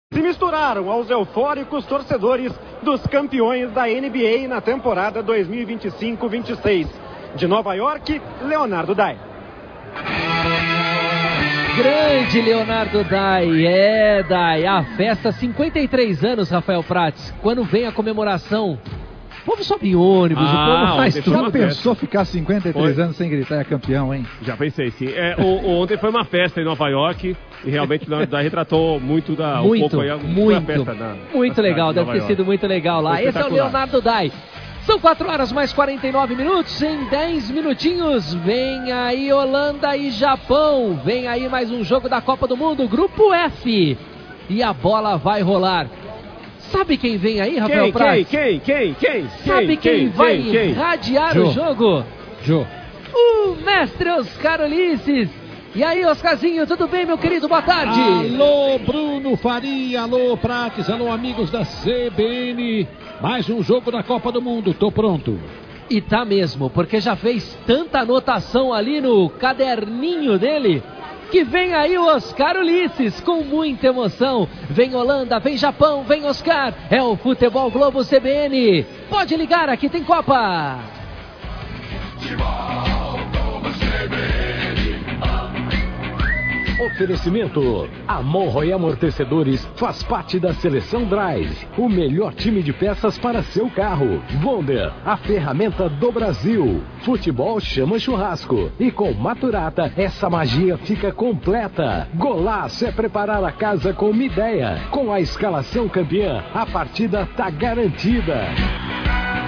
Se misturaram aos eufóricos torcedores dos campeões da NBA na temporada 2025-26. De Nova York, Leonardo Dai. Grande Leonardo Dai, Dai, a festa, 53 anos, Rafael Prates, quando vem a comemoração, o povo sobe em ônibus, o povo faz tudo. Já pensou ficar 53 anos sem gritar é campeão, hein? Já pensei, sim. Ontem foi uma festa em Nova York e realmente o Leonardo Dai retratou muito da... Muito legal, deve ter York. sido muito legal lá. Esse é o Leonardo Dai. São 4 horas mais 49 minutos, em 10 minutinhos, vem aí Holanda e Japão, vem aí mais um jogo da Copa do Mundo, Grupo F, e a bola vai rolar. Sabe quem vem aí, Rafael Prates? Quem? Sabe quem vai radiar o jogo? Jô. O mestre Oscar Ulisses. E aí, Oscarzinho, tudo bem, meu querido? Boa tarde. Alô, Bruno Faria, alô, Prates, alô, amigos da CBN. Mais um jogo da Copa do Mundo, tô pronto. E tá mesmo, porque já fez tanta anotação ali no caderninho dele, que vem aí o Oscar Ulisses com muita emoção. Vem Holanda, vem Japão, vem Oscar. É o Futebol Globo CBN. Pode ligar, aqui tem Copa. Oferecimento: Amorro e Amortecedores faz parte da Seleção Drive, o melhor time de peças para seu carro. Bonder, a ferramenta do Brasil. Futebol chama churrasco. E com Maturata, essa magia fica completa. Golaço é preparar a casa com uma ideia. Com a escalação campeã, a partida tá garantida.